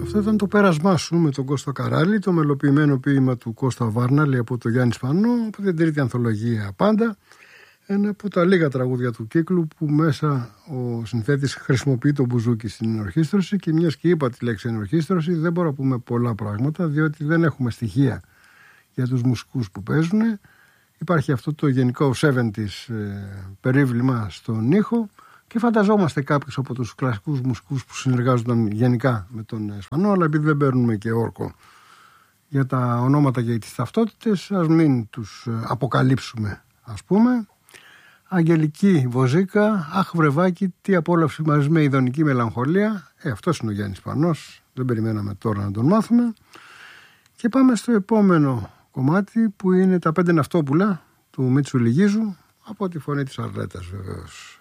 Αυτό ήταν το πέρασμά σου με τον Κώστα Καράλη, το μελοποιημένο ποίημα του Κώστα Βάρναλη από το Γιάννη Σπανό, από την τρίτη ανθολογία Πάντα. Ένα από τα λίγα τραγούδια του κύκλου που μέσα ο συνθέτης χρησιμοποιεί το μπουζούκι στην ενορχήστρωση, και μιας και είπα τη λέξη ενορχήστρωση, δεν μπορώ να πούμε πολλά πράγματα, διότι δεν έχουμε στοιχεία για τους μουσικούς που παίζουν. Υπάρχει αυτό το γενικό 70's περίβλημα στον ήχο και φανταζόμαστε κάποιους από τους κλασικούς μουσικούς που συνεργάζονταν γενικά με τον Σπανό, αλλά επειδή δεν παίρνουμε και όρκο για τα ονόματα και τις ταυτότητες, ας μην τους αποκαλύψουμε, ας πούμε. Αγγελική Βοζίκα, αχ βρεβάκι, τι απόλαυση μαζί με ειδονική μελαγχολία. Αυτός είναι ο Γιάννης Σπανός, δεν περιμέναμε τώρα να τον μάθουμε. Και πάμε στο επόμενο κομμάτι που είναι τα 5 ναυτόπουλα του Μίτσου Λυγίζου, από τη φωνή της Αρλέτας βεβαίως.